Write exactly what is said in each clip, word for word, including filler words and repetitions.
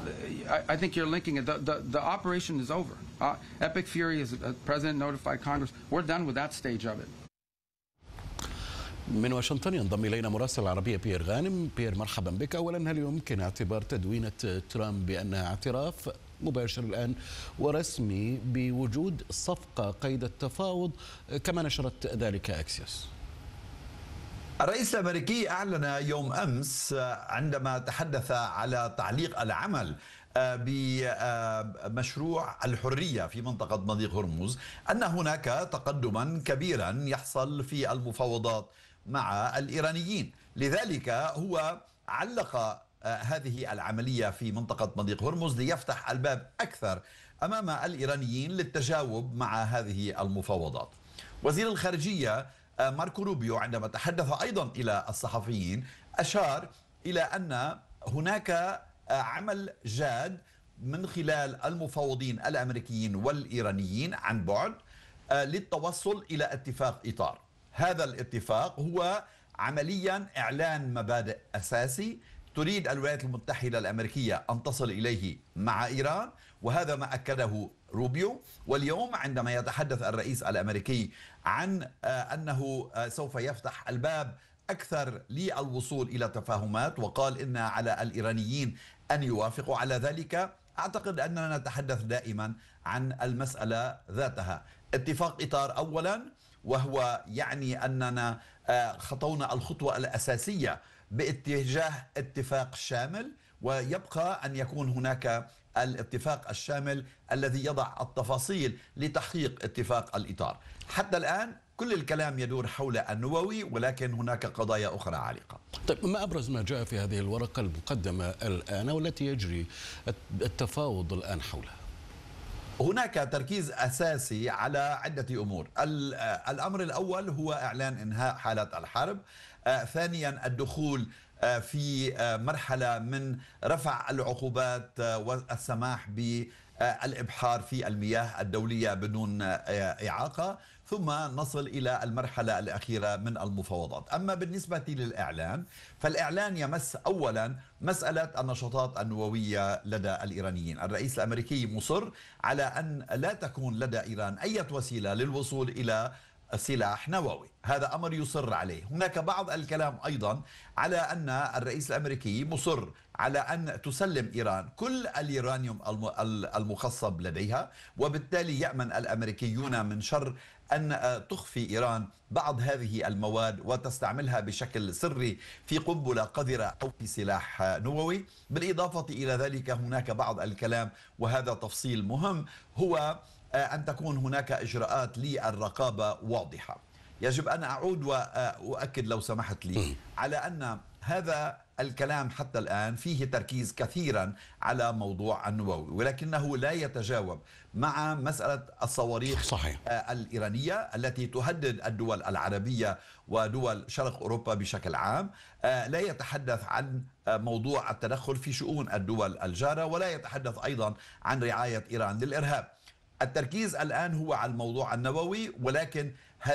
I, I think you're linking it. The, the, the operation is over. Uh, Epic Fury, as the President notified Congress, we're done with that stage of it. من واشنطن ينضم إلينا مراسل العربية بيير غانم. بيير، مرحبا بك. أولا، هل يمكن اعتبار تدوينة ترامب بأنها اعتراف مباشر الآن ورسمي بوجود صفقة قيد التفاوض كما نشرت ذلك أكسيوس؟ الرئيس الأمريكي أعلن يوم أمس عندما تحدث على تعليق العمل بمشروع الحرية في منطقة مضيق هرمز أن هناك تقدما كبيرا يحصل في المفاوضات مع الإيرانيين. لذلك هو علق هذه العملية في منطقة مضيق هرمز ليفتح الباب أكثر أمام الإيرانيين للتجاوب مع هذه المفاوضات. وزير الخارجية ماركو روبيو عندما تحدث أيضا إلى الصحفيين أشار إلى أن هناك عمل جاد من خلال المفاوضين الأمريكيين والإيرانيين عن بعد للتوصل إلى اتفاق إطار. هذا الاتفاق هو عمليا إعلان مبادئ أساسي تريد الولايات المتحدة الأمريكية أن تصل إليه مع إيران، وهذا ما أكده روبيو. واليوم عندما يتحدث الرئيس الأمريكي عن أنه سوف يفتح الباب أكثر للوصول إلى تفاهمات، وقال إن على الإيرانيين أن يوافقوا على ذلك، أعتقد أننا نتحدث دائما عن المسألة ذاتها. اتفاق إطار أولا، وهو يعني أننا خطونا الخطوة الأساسية باتجاه اتفاق شامل، ويبقى أن يكون هناك الاتفاق الشامل الذي يضع التفاصيل لتحقيق اتفاق الإطار. حتى الآن كل الكلام يدور حول النووي، ولكن هناك قضايا أخرى عالقة. طيب، ما أبرز ما جاء في هذه الورقة المقدمة الآن والتي يجري التفاوض الآن حولها؟ هناك تركيز أساسي على عدة أمور. الأمر الأول هو إعلان إنهاء حالة الحرب. ثانيا الدخول في مرحلة من رفع العقوبات والسماح بالإبحار في المياه الدولية بدون إعاقة، ثم نصل إلى المرحلة الأخيرة من المفاوضات. أما بالنسبة للإعلان، فالإعلان يمس أولا مسألة النشاطات النووية لدى الإيرانيين. الرئيس الأمريكي مصر على أن لا تكون لدى إيران أي وسيلة للوصول إلى سلاح نووي، هذا أمر يصر عليه. هناك بعض الكلام أيضا على أن الرئيس الأمريكي مصر على أن تسلم إيران كل اليورانيوم المخصب لديها، وبالتالي يأمن الأمريكيون من شر أن تخفي إيران بعض هذه المواد وتستعملها بشكل سري في قنبلة قذرة أو في سلاح نووي. بالإضافة إلى ذلك هناك بعض الكلام، وهذا تفصيل مهم، هو أن تكون هناك إجراءات للرقابة واضحة. يجب أن أعود وأؤكد لو سمحت لي على أن هذا الكلام حتى الآن فيه تركيز كثيرا على موضوع النووي، ولكنه لا يتجاوب مع مسألة الصواريخ صحيح. الإيرانية التي تهدد الدول العربية ودول شرق أوروبا بشكل عام. لا يتحدث عن موضوع التدخل في شؤون الدول الجارة، ولا يتحدث أيضا عن رعاية إيران للإرهاب. التركيز الآن هو على الموضوع النووي، ولكن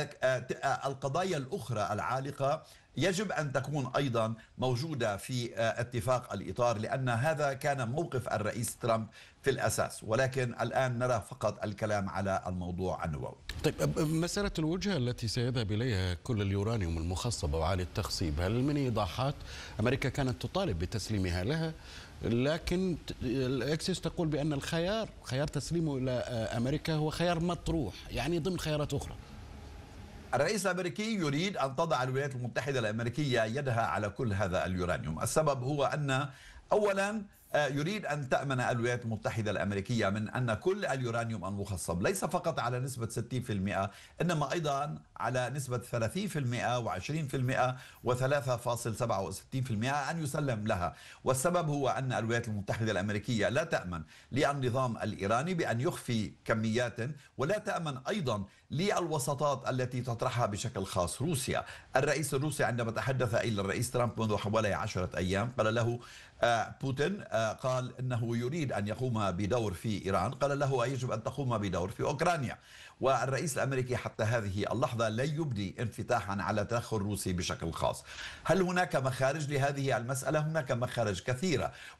القضايا الأخرى العالقة يجب أن تكون أيضا موجودة في اتفاق الإطار، لأن هذا كان موقف الرئيس ترامب في الأساس، ولكن الآن نرى فقط الكلام على الموضوع النووي. طيب، مسألة الوجهة التي سيذهب إليها كل اليورانيوم المخصب وعالي التخصيب، هل من إيضاحات؟ أمريكا كانت تطالب بتسليمها لها، لكن الأكسيس تقول بأن الخيار خيار تسليمه إلى أمريكا هو خيار مطروح، يعني ضمن خيارات أخرى. الرئيس الأمريكي يريد أن تضع الولايات المتحدة الأمريكية يدها على كل هذا اليورانيوم. السبب هو أن أولا يريد أن تأمن الولايات المتحدة الأمريكية من أن كل اليورانيوم المخصب ليس فقط على نسبة ستين بالمئة، إنما أيضا على نسبة ثلاثين بالمئة وعشرين بالمئة وثلاثة فاصلة سبعة وستين بالمئة أن يسلم لها. والسبب هو أن الولايات المتحدة الأمريكية لا تأمن للنظام الإيراني بأن يخفي كميات، ولا تأمن أيضا للوساطات التي تطرحها بشكل خاص روسيا. الرئيس الروسي عندما تحدث إلى الرئيس ترامب منذ حوالي عشرة أيام قال له بوتين، قال إنه يريد أن يقوم بدور في إيران، قال له يجب أن تقوم بدور في أوكرانيا. والرئيس الأمريكي حتى هذه اللحظة لا يبدي انفتاحا على تدخل روسي بشكل خاص. هل هناك مخارج لهذه المسألة؟ هناك مخارج كثيرة،